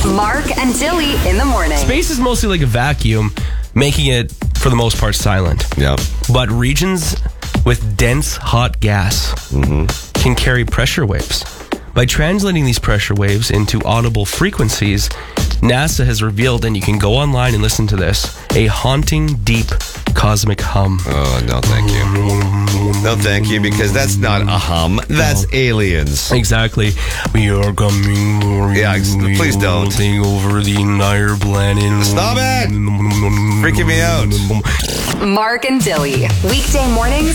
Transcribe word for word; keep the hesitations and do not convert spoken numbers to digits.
Mark and Dilly in the morning. Space is mostly like a vacuum, making it, for the most part, silent. Yeah. But regions with dense hot gas Mm-hmm. can carry pressure waves. By translating these pressure waves into audible frequencies, NASA has revealed, and you can go online and listen to this, a haunting, deep cosmic hum. Oh, no, thank you. No, thank you, because that's not a hum. That's aliens. Exactly. We are coming. Yeah, ex- please don't. Take over the entire planet. Stop it! Freaking me out. Mark and Dilly. Weekday mornings